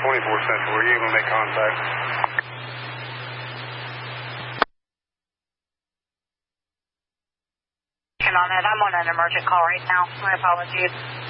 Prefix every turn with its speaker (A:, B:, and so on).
A: Central. Are you able to make contact?
B: On it. I'm on an emergent call right now. My apologies.